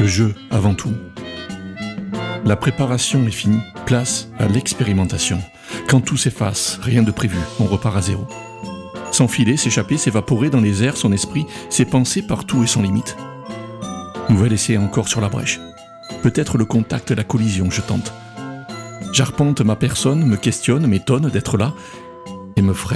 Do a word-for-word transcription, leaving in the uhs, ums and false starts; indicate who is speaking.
Speaker 1: Le jeu avant tout. La préparation est finie, place à l'expérimentation. Quand tout s'efface, rien de prévu, on repart à zéro. S'enfiler, s'échapper, s'évaporer dans les airs, son esprit, ses pensées partout et sans limite. Nouvel essai encore sur la brèche. Peut-être le contact, la collision, je tente. J'arpente ma personne, me questionne, m'étonne d'être là et me freine.